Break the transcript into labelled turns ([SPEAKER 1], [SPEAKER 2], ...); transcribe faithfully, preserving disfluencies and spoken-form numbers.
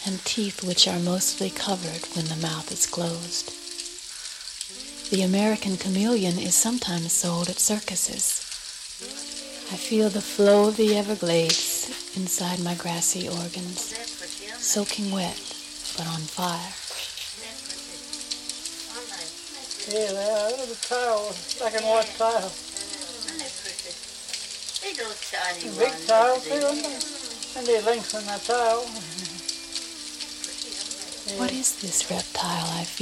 [SPEAKER 1] and teeth which are mostly covered when the mouth is closed. The American chameleon is sometimes sold at circuses. I feel the flow of the Everglades inside my grassy organs, soaking wet but on fire.
[SPEAKER 2] Yeah, they are. Look at the tail, black and white tail.
[SPEAKER 3] Little tiny
[SPEAKER 2] Big
[SPEAKER 3] ones.
[SPEAKER 2] tail too, aren't they? And they lengthen their tail.
[SPEAKER 1] What is this reptile I feel?